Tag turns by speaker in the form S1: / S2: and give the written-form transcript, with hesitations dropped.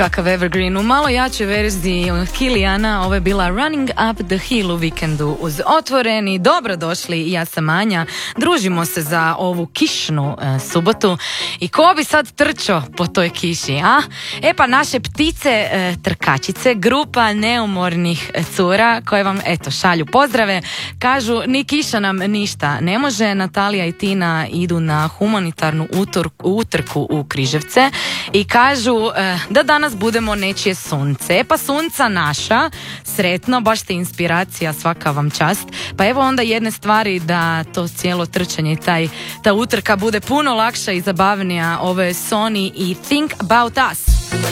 S1: kakav evergreen. U malo jačoj verziji Kilijana, ovo je bila Running Up the Hill u vikendu uz Otvoreni. Dobrodošli, ja sam Anja. Družimo se za ovu kišnu subotu. I ko bi sad trčao po toj kiši, a? E pa naše ptice, trkačice, grupa neumornih cura koje vam, eto, šalju pozdrave. Kažu, ni kiša nam ništa ne može. Natalija i Tina idu na humanitarnu utrku u Križevce i kažu da danas budemo nečije sunce. E pa sunca naša, sretno, baš te inspiracija, svaka vam čast. Pa evo onda jedne stvari da to cijelo trčanje i ta utrka bude puno lakša i zabavnija. Ovo je Sony i Think About Us.